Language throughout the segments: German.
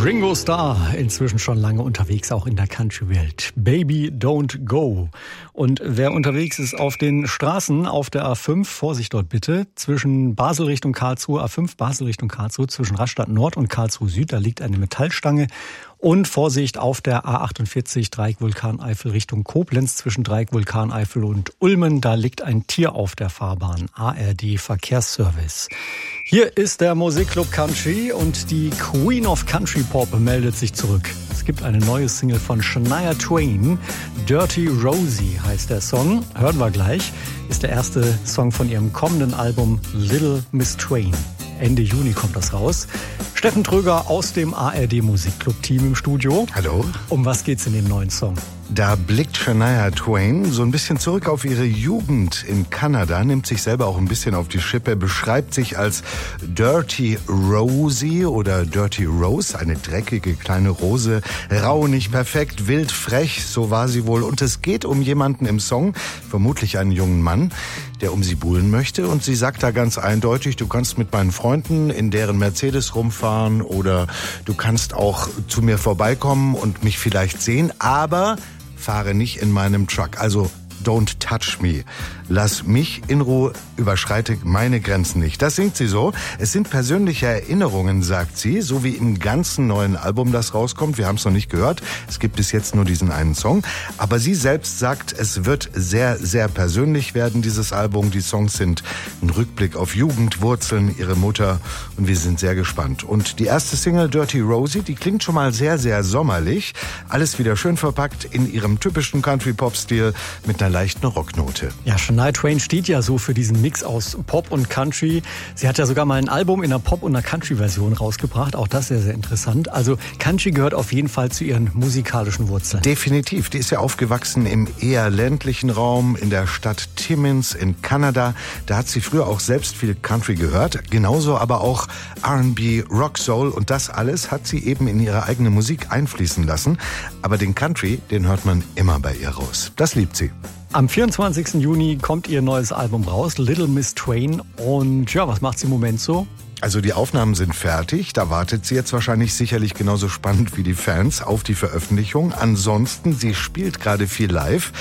Ringo Starr, inzwischen schon lange unterwegs, auch in der Country-Welt. Baby Don't Go. Und wer unterwegs ist auf den Straßen, auf der A5, Vorsicht dort bitte, zwischen Basel Richtung Karlsruhe, A5 Basel Richtung Karlsruhe, zwischen Rastatt Nord und Karlsruhe Süd, da liegt eine Metallstange. Und Vorsicht auf der A48 Dreieck Vulkaneifel Richtung Koblenz zwischen Dreieck Vulkaneifel und Ulmen. Da liegt ein Tier auf der Fahrbahn. ARD Verkehrsservice. Hier ist der Musikclub Country und die Queen of Country Pop meldet sich zurück. Es gibt eine neue Single von Shania Twain. Dirty Rosie heißt der Song. Hören wir gleich. Ist der erste Song von ihrem kommenden Album Little Miss Twain. Ende Juni kommt das raus. Steffen Tröger aus dem ARD Musikclub-Team im Studio. Hallo. Um was geht's in dem neuen Song? Da blickt Shania Twain so ein bisschen zurück auf ihre Jugend in Kanada, nimmt sich selber auch ein bisschen auf die Schippe, beschreibt sich als Dirty Rosie oder Dirty Rose, eine dreckige kleine Rose, rau, nicht perfekt, wild, frech, so war sie wohl. Und es geht um jemanden im Song, vermutlich einen jungen Mann, der um sie buhlen möchte. Und sie sagt da ganz eindeutig, du kannst mit meinen Freunden in deren Mercedes rumfahren oder du kannst auch zu mir vorbeikommen und mich vielleicht sehen, aber fahre nicht in meinem Truck. Also don't touch me. Lass mich in Ruhe, überschreite meine Grenzen nicht. Das singt sie so. Es sind persönliche Erinnerungen, sagt sie, so wie im ganzen neuen Album, das rauskommt. Wir haben es noch nicht gehört. Es gibt bis jetzt nur diesen einen Song. Aber sie selbst sagt, es wird sehr, sehr persönlich werden, dieses Album. Die Songs sind ein Rückblick auf Jugend, Wurzeln, ihre Mutter. Und wir sind sehr gespannt. Und die erste Single, Dirty Rosie, die klingt schon mal sehr, sehr sommerlich. Alles wieder schön verpackt in ihrem typischen Country-Pop-Stil mit einer leichten Rocknote. Ja, Shania Twain steht ja so für diesen Mix aus Pop und Country. Sie hat ja sogar mal ein Album in einer Pop- und einer Country-Version rausgebracht. Auch das sehr, sehr interessant. Also Country gehört auf jeden Fall zu ihren musikalischen Wurzeln. Definitiv. Die ist ja aufgewachsen im eher ländlichen Raum in der Stadt Timmins in Kanada. Da hat sie früher auch selbst viel Country gehört. Genauso aber auch R&B, Rock, Soul. Und das alles hat sie eben in ihre eigene Musik einfließen lassen. Aber den Country, den hört man immer bei ihr raus. Das liebt sie. Am 24. Juni kommt ihr neues Album raus, Little Miss Twain. Und ja, was macht sie im Moment so? Also die Aufnahmen sind fertig, da wartet sie jetzt wahrscheinlich sicherlich genauso spannend wie die Fans auf die Veröffentlichung. Ansonsten, sie spielt gerade viel live,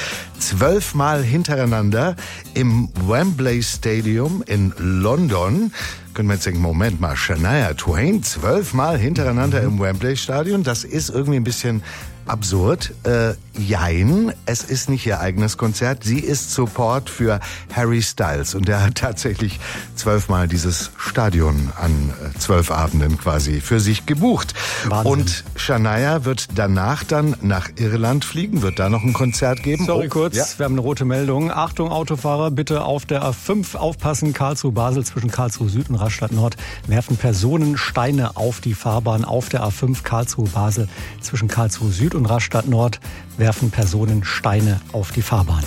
12 Mal hintereinander im Wembley Stadium in London. Können wir jetzt denken, Moment mal, Shania Twain 12 Mal hintereinander im Wembley Stadion, das ist irgendwie ein bisschen absurd. Jein, es ist nicht ihr eigenes Konzert. Sie ist Support für Harry Styles und der hat tatsächlich 12 Mal dieses Stadion an 12 Abenden quasi für sich gebucht. Wahnsinn. Und Shania wird danach dann nach Irland fliegen, wird da noch ein Konzert geben. Sorry, kurz, ja. Wir haben eine rote Meldung. Achtung, Autofahrer, bitte auf der A5 aufpassen. Karlsruhe-Basel zwischen Karlsruhe Süd und Rastatt Nord werfen Personen Steine auf die Fahrbahn. Auf der A5 Karlsruhe-Basel zwischen Karlsruhe Süd und Rastatt Nord werfen Personen Steine auf die Fahrbahn.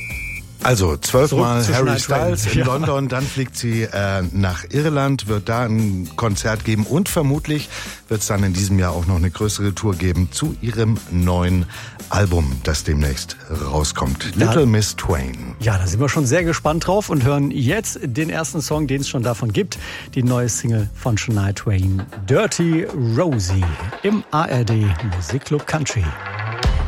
Also 12 Mal zu Harry Shania Styles in Ja. London, dann fliegt sie nach Irland, wird da ein Konzert geben und vermutlich wird es dann in diesem Jahr auch noch eine größere Tour geben zu ihrem neuen Album, das demnächst rauskommt. Ja. Little Miss Twain. Ja, da sind wir schon sehr gespannt drauf und hören jetzt den ersten Song, den es schon davon gibt. Die neue Single von Shania Twain, Dirty Rosie, im ARD Musikclub Country.